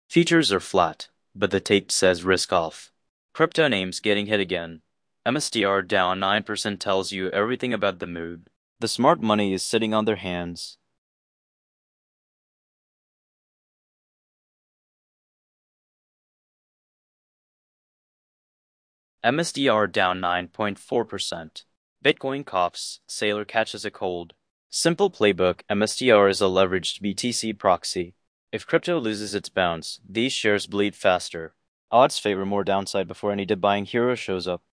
Features are flat, but the tape says risk off. Crypto names getting hit again. MSTR down 9% tells you everything about the mood. The smart money is sitting on their hands. MSDR down 9.4%. Bitcoin coughs, Sailor catches a cold. Simple playbook, MSDR is a leveraged BTC proxy. If crypto loses its bounce, these shares bleed faster. Odds favor more downside before any dip buying hero shows up.